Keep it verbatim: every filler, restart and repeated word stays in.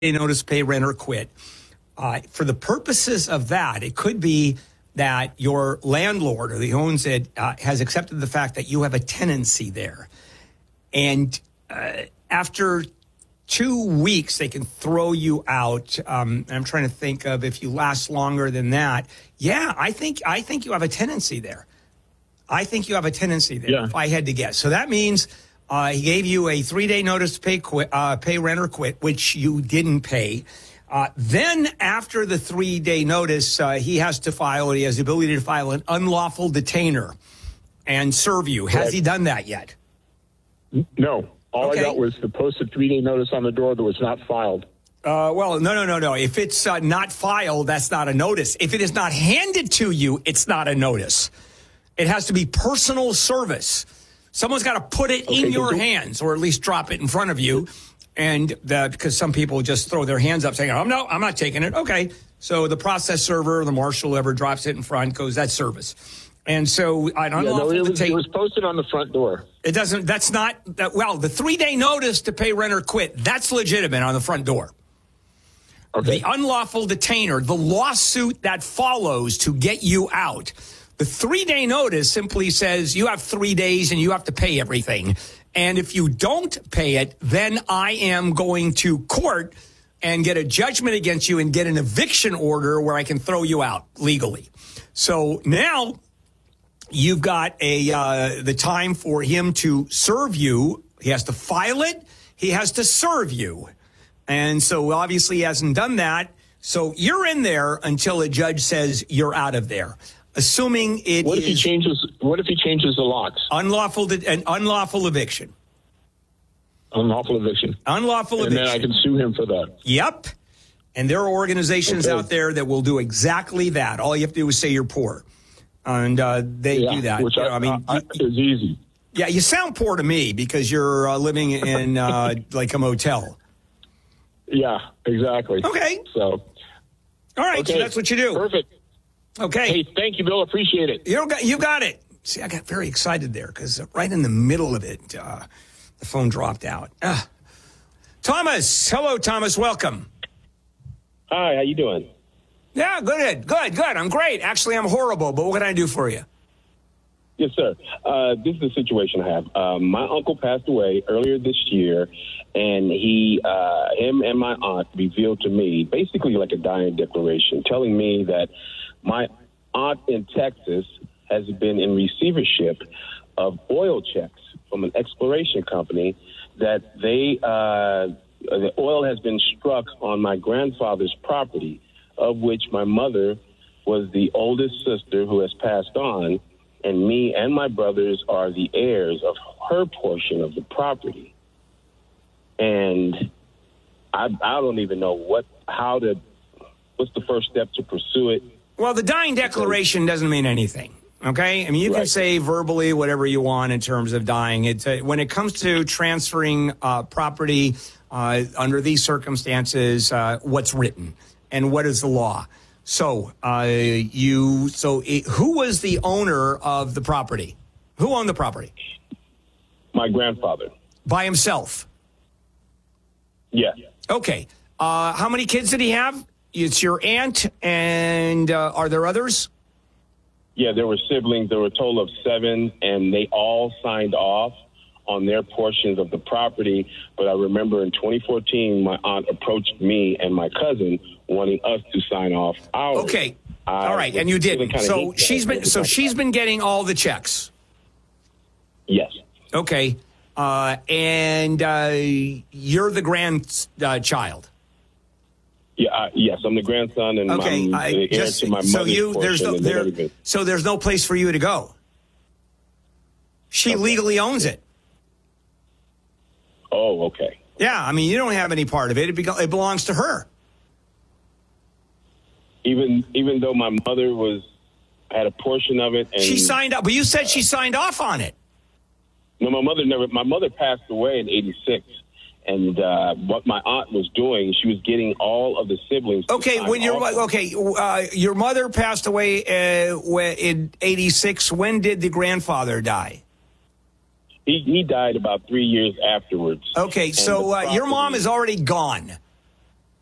notice, pay rent, or quit. Uh, for the purposes of that, it could be that your landlord or the owns it uh, has accepted the fact that you have a tenancy there. And uh, after two weeks, they can throw you out. Um, I'm trying to think of if you last longer than that. Yeah, I think I think you have a tenancy there. I think you have a tenancy there, yeah. If I had to guess. So that means uh, he gave you a three-day notice to pay, quit, uh, pay rent or quit, which you didn't pay. Uh, then after the three-day notice, uh, he has to file, he has the ability to file an unlawful detainer and serve you. Has Right. he done that yet? No. All Okay. I got was the posted three-day notice on the door that was not filed. Uh, well, no, no, no, no. If it's uh, not filed, that's not a notice. If it is not handed to you, it's not a notice. It has to be personal service. Someone's got to put it Okay, in your so- hands or at least drop it in front of you. And the, because some people just throw their hands up saying, oh, no, I'm not taking it. Okay. So the process server, the marshal, whoever drops it in front goes, that's service. And so an Yeah, no, unlawful it, was, detain- it was posted on the front door. It doesn't, that's not, that, well, the three-day notice to pay rent or quit, that's legitimate on the front door. Okay. The unlawful detainer, the lawsuit that follows to get you out. The three-day notice simply says you have three days and you have to pay everything. And if you don't pay it, then I am going to court and get a judgment against you and get an eviction order where I can throw you out legally. So now you've got a uh, the time for him to serve you. He has to file it. He has to serve you. And so obviously he hasn't done that. So you're in there until a judge says you're out of there. Assuming it What if he is changes? What if he changes the locks? unlawful, an unlawful eviction. Unlawful eviction. Unlawful And eviction. then I can sue him for that. Yep. And there are organizations Okay. out there that will do exactly that. All you have to do is say you're poor. And uh, they Yeah, do that. which You I, know, I mean, I, I, it's easy. yeah, you sound poor to me because you're uh, living in uh, like a motel. Yeah, exactly. Okay. So, All right. okay. So that's what you do. Perfect. Okay. Hey, thank you, Bill. Appreciate it. You got, you got it. See, I got very excited there because right in the middle of it, uh, the phone dropped out. Uh, Thomas. Hello, Thomas. Welcome. Hi, how you doing? Yeah, good, good, good. I'm great. Actually, I'm horrible, but what can I do for you? Yes, sir. Uh, this is the situation I have. Um, my uncle passed away earlier this year, and he, uh, him and my aunt revealed to me basically like a dying declaration, telling me that my aunt in Texas has been in receivership of oil checks from an exploration company that they, uh, the oil has been struck on my grandfather's property, of which my mother was the oldest sister who has passed on, and me and my brothers are the heirs of her portion of the property. And I, I don't even know what, how to, what's the first step to pursue it. Well, the dying declaration doesn't mean anything. Okay, I mean, you can Right. say verbally whatever you want in terms of dying. It's uh, when it comes to transferring uh, property uh, under these circumstances, uh, what's written and what is the law. So, uh, you, so it, who was the owner of the property? Who owned the property? My grandfather. By himself. Yeah. Okay. Uh, how many kids did he have? It's your aunt, and uh, are there others? Yeah, there were siblings. There were a total of seven, and they all signed off on their portions of the property. But I remember in twenty fourteen, my aunt approached me and my cousin wanting us to sign off ours. Okay. I All right, was and you feeling didn't. kinda So hate that. she's been so she's been getting all the checks. Yes. Okay. Uh, and uh, you're the grandchild. Yeah. Uh, yes, I'm the grandson, and Okay. I'm I the heir just to my so mother's you there's portion no and there everything. so there's no place for you to go. She Okay. legally owns it. Oh, okay. Yeah, I mean you don't have any part of it. It, be- it belongs to her. Even even though my mother was had a portion of it, and She signed up, but you said she signed off on it. no, my mother never. My mother passed away in eighty-six, and uh, what my aunt was doing, she was getting all of the siblings. to Okay, sign when your off on it. okay, uh, your mother passed away uh, wh- in eighty-six. When did the grandfather die? He he died about three years afterwards. Okay, And so the uh, your mom property- is already gone.